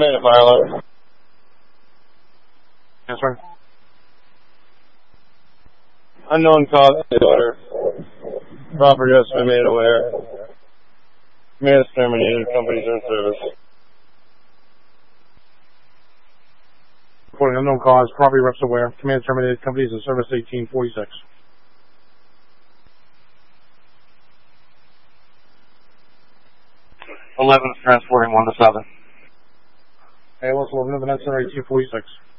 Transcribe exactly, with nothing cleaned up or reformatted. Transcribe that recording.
made a fire alert. Yes, sir. Unknown cause order. Property has been made aware. Command has terminated. Companies are in service. Reporting unknown cause. Property reps aware. Command terminated. Companies in service eighteen forty-six. eleven transporting one to seven. A L S eleven of the net center eighteen forty-six.